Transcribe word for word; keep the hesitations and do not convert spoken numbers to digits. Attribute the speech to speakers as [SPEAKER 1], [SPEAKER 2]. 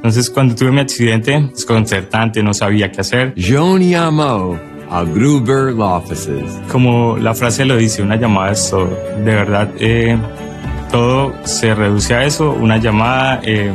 [SPEAKER 1] Entonces, cuando tuve mi accidente, desconcertante, no sabía qué hacer.
[SPEAKER 2] John llamó a Gruber Law Offices.
[SPEAKER 1] Como la frase lo dice, una llamada es todo. De verdad, eh, todo se reduce a eso, una llamada. Eh,